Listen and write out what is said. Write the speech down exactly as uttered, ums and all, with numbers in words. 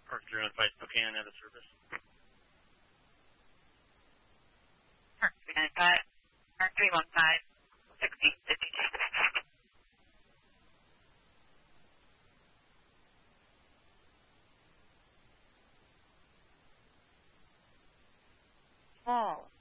Park three one five Spokane out of service. Park three nine five, Park three one five, sixty fifty-two. Fall.